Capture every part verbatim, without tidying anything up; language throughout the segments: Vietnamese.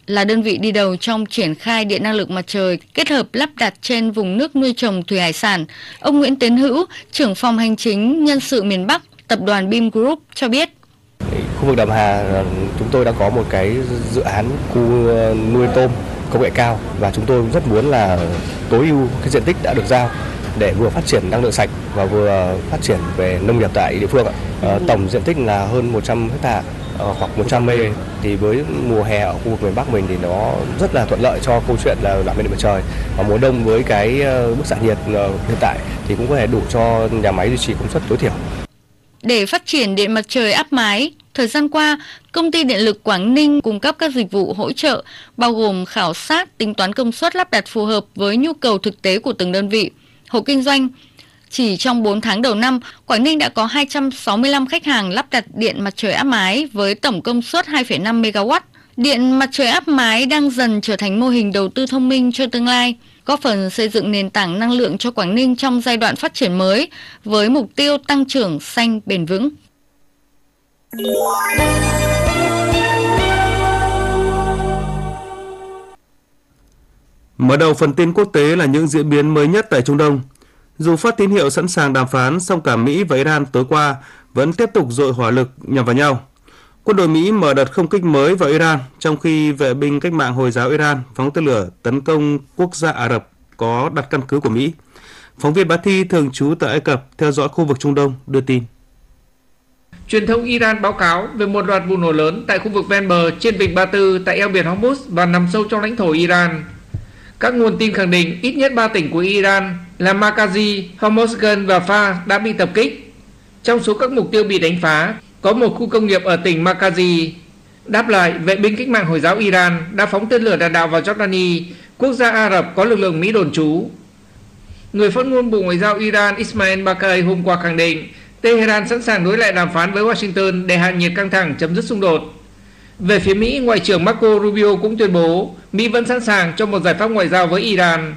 là đơn vị đi đầu trong triển khai điện năng lượng mặt trời kết hợp lắp đặt trên vùng nước nuôi trồng thủy hải sản. Ông Nguyễn Tiến Hữu, trưởng phòng hành chính nhân sự miền Bắc, tập đoàn bê i em Group cho biết. Khu vực Đầm Hà chúng tôi đã có một cái dự án khu nuôi tôm công nghệ cao và chúng tôi rất muốn là tối ưu cái diện tích đã được giao để vừa phát triển năng lượng sạch và vừa phát triển về nông nghiệp tại địa phương. À, tổng diện tích là hơn một trăm héc ta hoặc một trăm mê, thì với mùa hè ở khu vực miền Bắc mình thì nó rất là thuận lợi cho câu chuyện là làm điện mặt trời. Và mùa đông với cái bức xạ nhiệt hiện tại thì cũng có thể đủ cho nhà máy duy trì công suất tối thiểu. Để phát triển điện mặt trời áp mái, thời gian qua, Công ty Điện lực Quảng Ninh cung cấp các dịch vụ hỗ trợ, bao gồm khảo sát, tính toán công suất lắp đặt phù hợp với nhu cầu thực tế của từng đơn vị, hộ kinh doanh. Chỉ trong bốn tháng đầu năm, Quảng Ninh đã có hai trăm sáu mươi lăm khách hàng lắp đặt điện mặt trời áp mái với tổng công suất hai phẩy năm mê ga oát. Điện mặt trời áp mái đang dần trở thành mô hình đầu tư thông minh cho tương lai, góp phần xây dựng nền tảng năng lượng cho Quảng Ninh trong giai đoạn phát triển mới với mục tiêu tăng trưởng xanh bền vững. Mở đầu phần tin quốc tế là những diễn biến mới nhất tại Trung Đông. Dù phát tín hiệu sẵn sàng đàm phán, song cả Mỹ và Iran tối qua vẫn tiếp tục dội hỏa lực nhằm vào nhau. Quân đội Mỹ mở đợt không kích mới vào Iran, trong khi vệ binh cách mạng Hồi giáo Iran phóng tên lửa tấn công quốc gia Ả Rập có đặt căn cứ của Mỹ. Phóng viên Bá Thi thường trú tại Ai Cập theo dõi khu vực Trung Đông đưa tin. Truyền thông Iran báo cáo về một loạt vụ nổ lớn tại khu vực ven bờ trên vịnh Ba Tư tại eo biển Hormuz và nằm sâu trong lãnh thổ Iran. Các nguồn tin khẳng định ít nhất ba tỉnh của Iran là Markazi, Hormozgan và Fa đã bị tập kích. Trong số các mục tiêu bị đánh phá, có một khu công nghiệp ở tỉnh Markazi. Đáp lại, vệ binh cách mạng Hồi giáo Iran đã phóng tên lửa đạn đạo vào Jordani, quốc gia Ả Rập có lực lượng Mỹ đồn trú. Người phát ngôn Bộ Ngoại giao Iran Ismail Baqai hôm qua khẳng định Tehran sẵn sàng nối lại đàm phán với Washington để hạ nhiệt căng thẳng, chấm dứt xung đột. Về phía Mỹ, Ngoại trưởng Marco Rubio cũng tuyên bố Mỹ vẫn sẵn sàng cho một giải pháp ngoại giao với Iran.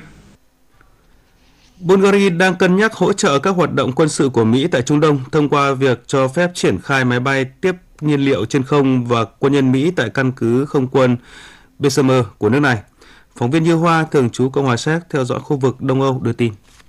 Bulgaria đang cân nhắc hỗ trợ các hoạt động quân sự của Mỹ tại Trung Đông thông qua việc cho phép triển khai máy bay tiếp nhiên liệu trên không và quân nhân Mỹ tại căn cứ không quân Bessemer của nước này. Phóng viên Như Hoa thường trú Cộng hòa Séc theo dõi khu vực Đông Âu đưa tin.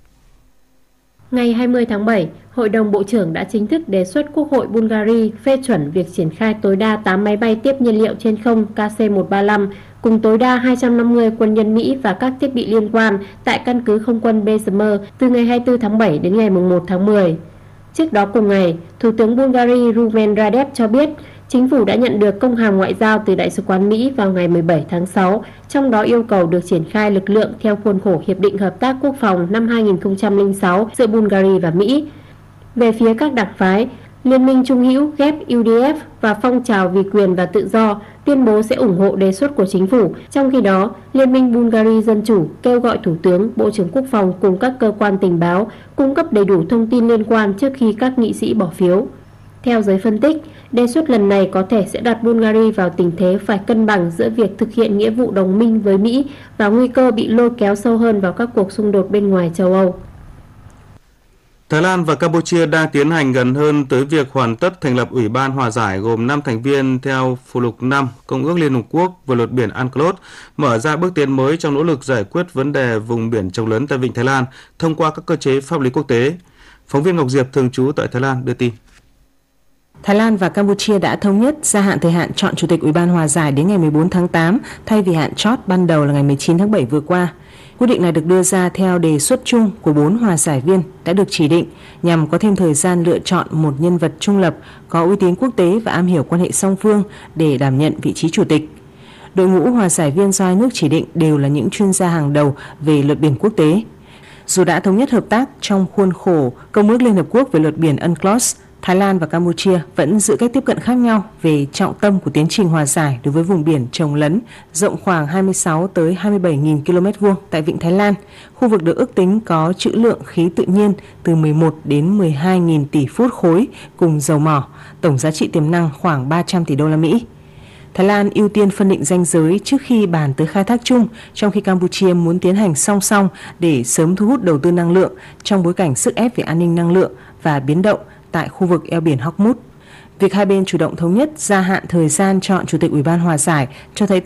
Ngày hai mươi tháng bảy, Hội đồng Bộ trưởng đã chính thức đề xuất Quốc hội Bulgaria phê chuẩn việc triển khai tối đa tám máy bay tiếp nhiên liệu trên không K C một ba lăm cùng tối đa hai trăm năm mươi quân nhân Mỹ và các thiết bị liên quan tại căn cứ không quân Bessemer từ ngày hai mươi tư tháng bảy đến ngày một tháng mười. Trước đó cùng ngày, Thủ tướng Bulgaria Rumen Radev cho biết chính phủ đã nhận được công hàm ngoại giao từ Đại sứ quán Mỹ vào ngày mười bảy tháng sáu, trong đó yêu cầu được triển khai lực lượng theo khuôn khổ Hiệp định Hợp tác Quốc phòng năm hai nghìn không trăm lẻ sáu giữa Bulgaria và Mỹ. Về phía các đảng phái, Liên minh Trung hữu ghép U D F và Phong trào vì quyền và tự do tuyên bố sẽ ủng hộ đề xuất của chính phủ. Trong khi đó, Liên minh Bulgaria Dân chủ kêu gọi Thủ tướng, Bộ trưởng Quốc phòng cùng các cơ quan tình báo cung cấp đầy đủ thông tin liên quan trước khi các nghị sĩ bỏ phiếu. Theo giới phân tích, đề xuất lần này có thể sẽ đặt Bulgaria vào tình thế phải cân bằng giữa việc thực hiện nghĩa vụ đồng minh với Mỹ và nguy cơ bị lôi kéo sâu hơn vào các cuộc xung đột bên ngoài châu Âu. Thái Lan và Campuchia đang tiến hành gần hơn tới việc hoàn tất thành lập Ủy ban Hòa giải gồm năm thành viên theo phụ lục năm Công ước Liên Hợp Quốc về luật biển UNCLOS, mở ra bước tiến mới trong nỗ lực giải quyết vấn đề vùng biển trồng lớn tại Vịnh Thái Lan thông qua các cơ chế pháp lý quốc tế. Phóng viên Ngọc Diệp thường trú tại Thái Lan đưa tin. Thái Lan và Campuchia đã thống nhất gia hạn thời hạn chọn Chủ tịch Ủy ban Hòa giải đến ngày mười bốn tháng tám thay vì hạn chót ban đầu là ngày mười chín tháng bảy vừa qua. Quyết định này được đưa ra theo đề xuất chung của bốn hòa giải viên đã được chỉ định nhằm có thêm thời gian lựa chọn một nhân vật trung lập có uy tín quốc tế và am hiểu quan hệ song phương để đảm nhận vị trí chủ tịch. Đội ngũ hòa giải viên do hai nước chỉ định đều là những chuyên gia hàng đầu về luật biển quốc tế. Dù đã thống nhất hợp tác trong khuôn khổ Công ước Liên Hợp Quốc về luật biển UNCLOS, Thái Lan và Campuchia vẫn giữ cách tiếp cận khác nhau về trọng tâm của tiến trình hòa giải đối với vùng biển trồng lấn rộng khoảng hai mươi sáu tới hai mươi bảy nghìn ki lô mét vuông tại Vịnh Thái Lan. Khu vực được ước tính có trữ lượng khí tự nhiên từ mười một đến mười hai nghìn tỷ phút khối cùng dầu mỏ, tổng giá trị tiềm năng khoảng ba trăm tỷ đô la Mỹ. Thái Lan ưu tiên phân định ranh giới trước khi bàn tới khai thác chung, trong khi Campuchia muốn tiến hành song song để sớm thu hút đầu tư năng lượng trong bối cảnh sức ép về an ninh năng lượng và biến động tại khu vực eo biển Hormuz. Việc hai bên chủ động thống nhất gia hạn thời gian chọn Chủ tịch Ủy ban Hòa giải cho thấy